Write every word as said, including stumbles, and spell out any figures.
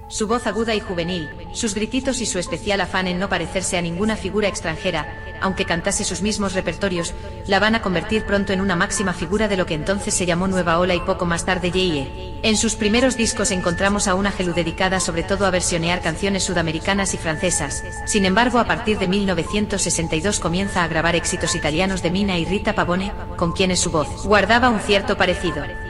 Su voz aguda y juvenil, sus grititos y su especial afán en no parecerse a ninguna figura extranjera, aunque cantase sus mismos repertorios, la van a convertir pronto en una máxima figura de lo que entonces se llamó Nueva Ola y poco más tarde Yeye. En sus primeros discos encontramos a una Gelu dedicada sobre todo a versionear canciones sudamericanas y francesas. Sin embargo, a partir de mil novecientos sesenta y dos comienza a grabar éxitos italianos de Mina y Rita Pavone, con quienes su voz guardaba un cierto parecido.